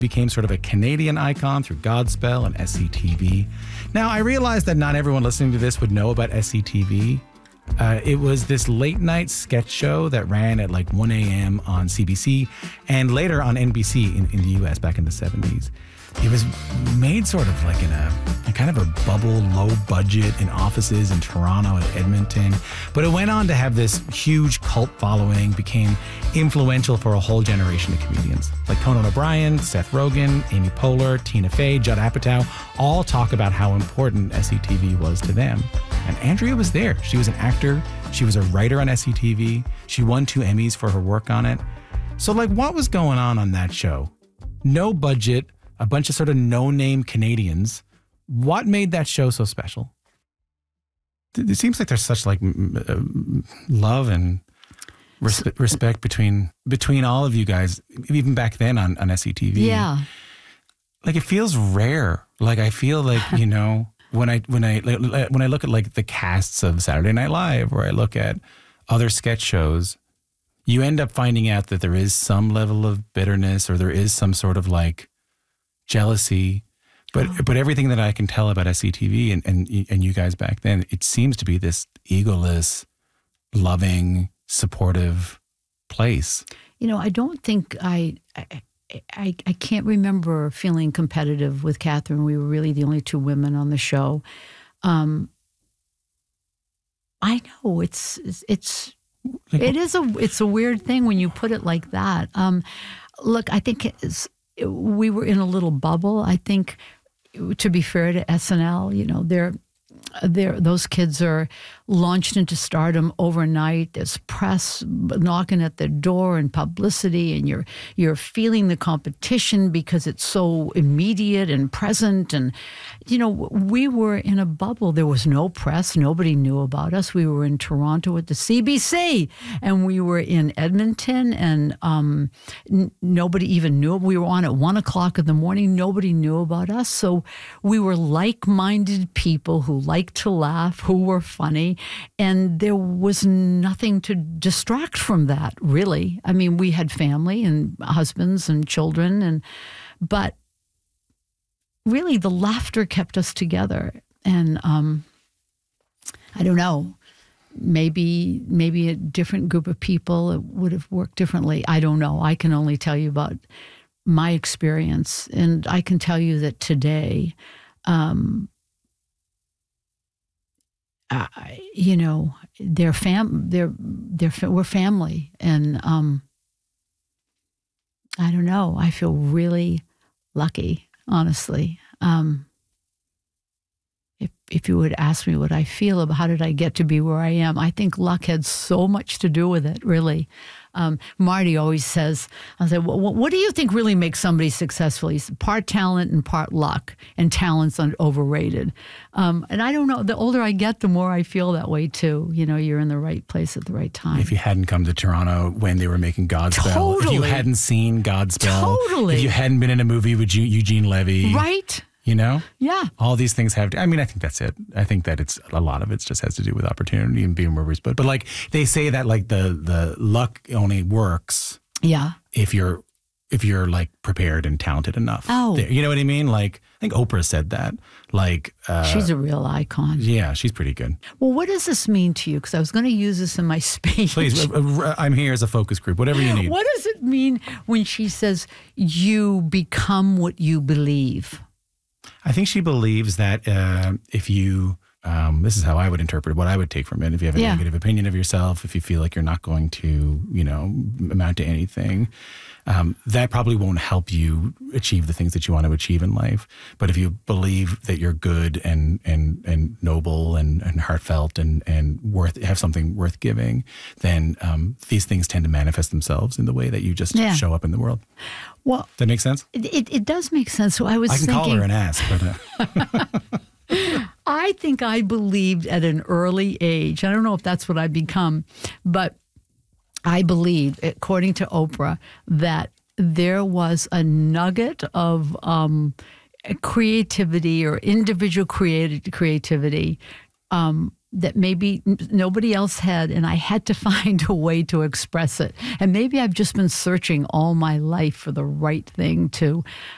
became sort of a Canadian icon through Godspell and SCTV. Now, I realize that not everyone listening to this would know about SCTV. It was this late night sketch show that ran at like 1 a.m. on CBC and later on NBC in the US back in the 70s. It was made sort of like in a kind of a bubble, low budget in offices in Toronto and Edmonton. But it went on to have this huge cult following, became influential for a whole generation of comedians. Like Conan O'Brien, Seth Rogen, Amy Poehler, Tina Fey, Judd Apatow, all talk about how important SCTV was to them. And Andrea was there. She was an actor. She was a writer on SCTV. She won 2 Emmys for her work on it. So like, what was going on that show? No budget, a bunch of sort of no-name Canadians. What made that show so special? It seems like there's such like love and respect between all of you guys, even back then on SCTV. Yeah. Like it feels rare. Like I feel like, you know, when I look at like the casts of Saturday Night Live, or I look at other sketch shows, you end up finding out that there is some level of bitterness, or there is some sort of like jealousy, but everything that I can tell about SCTV and you guys back then, it seems to be this egoless, loving, supportive place. You know, I don't think I can't remember feeling competitive with Catherine. We were really the only 2 women on the show. I know it's a weird thing when you put it like that. Look, I think we were in a little bubble. I think, to be fair to SNL, you know, those kids are launched into stardom overnight. There's press knocking at their door and publicity, and you're feeling the competition because it's so immediate and present. And, you know, we were in a bubble. There was no press. Nobody knew about us. We were in Toronto at the CBC, and we were in Edmonton, and nobody even knew. We were on at 1 o'clock in the morning. Nobody knew about us. So we were like-minded people who liked to laugh, who were funny. And there was nothing to distract from that, really. I mean, we had family and husbands and children, but really the laughter kept us together. And I don't know, maybe a different group of people, it would have worked differently. I don't know. I can only tell you about my experience. And I can tell you that today, you know, we're family, and I don't know. I feel really lucky, honestly. If you would ask me what I feel about how did I get to be where I am, I think luck had so much to do with it, really. Marty always says, I say, what do you think really makes somebody successful? He's part talent and part luck, and talent's overrated. And I don't know, the older I get, the more I feel that way too. You know, you're in the right place at the right time. If you hadn't come to Toronto when they were making Godspell, if you hadn't seen Godspell, if you hadn't been in a movie with Eugene Levy. Right. You know? Yeah. All these things have to, I mean, I think that's it. I think that it's a lot of it just has to do with opportunity and being where we're supposed. But like they say that like the luck only works. Yeah. If you're like prepared and talented enough. Oh. You know what I mean? Like I think Oprah said that. Like she's a real icon. Yeah, she's pretty good. Well, what does this mean to you? Because I was going to use this in my speech. Please, I'm here as a focus group. Whatever you need. What does it mean when she says you become what you believe? I think she believes that if you, this is how I would interpret what I would take from it. If you have a negative opinion of yourself, if you feel like you're not going to, you know, amount to anything, that probably won't help you achieve the things that you want to achieve in life. But if you believe that you're good and noble and heartfelt and have something worth giving, then these things tend to manifest themselves in the way that you just show up in the world. Well, does that make sense? It does make sense. So I can thinking, call her and ask. But, I think I believed at an early age. I don't know if that's what I've become, but I believe, according to Oprah, that there was a nugget of creativity or individual creativity that maybe nobody else had, and I had to find a way to express it. And maybe I've just been searching all my life for the right thing to